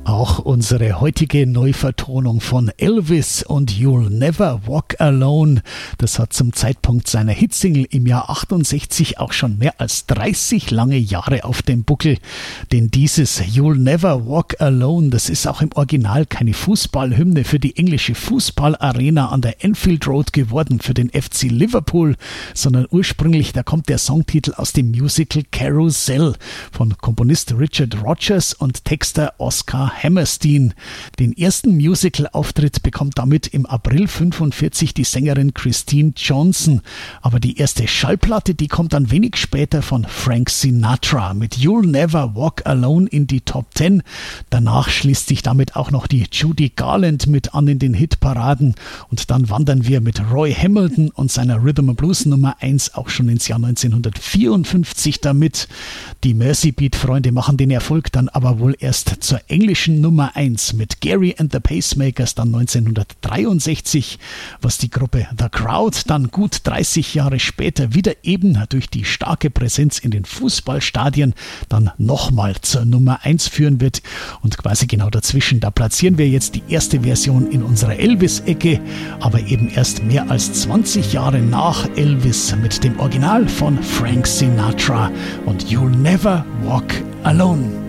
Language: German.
Auch unsere heutige Neuvertonung von Elvis und You'll Never Walk Alone, das hat zum Zeitpunkt seiner Hitsingle im Jahr 68 auch schon mehr als 30 lange Jahre auf dem Buckel. Denn dieses You'll Never Walk Alone, das ist auch im Original keine Fußballhymne für die englische Fußballarena an der Anfield Road geworden für den FC Liverpool, sondern ursprünglich, da kommt der Songtitel aus dem Musical Carousel von Komponist Richard Rodgers und Texter Oscar Hammerstein. Den ersten Musical-Auftritt bekommt damit im April 45 die Sängerin Christine Johnson. Aber die erste Schallplatte, die kommt dann wenig später von Frank Sinatra mit You'll Never Walk Alone in die Top 10. Danach schließt sich damit auch noch die Judy Garland mit an in den Hitparaden. Und dann wandern wir mit Roy Hamilton und seiner Rhythm and Blues Nummer 1 auch schon ins Jahr 1954 damit. Die Mercy Beat-Freunde machen den Erfolg dann aber wohl erst zur englischen Nummer 1 mit Gary and the Pacemakers dann 1963, was die Gruppe The Crowd dann gut 30 Jahre später wieder eben durch die starke Präsenz in den Fußballstadien dann nochmal zur Nummer 1 führen wird. Und quasi genau dazwischen, da platzieren wir jetzt die erste Version in unserer Elvis-Ecke, aber eben erst mehr als 20 Jahre nach Elvis mit dem Original von Frank Sinatra und You'll Never Walk Alone.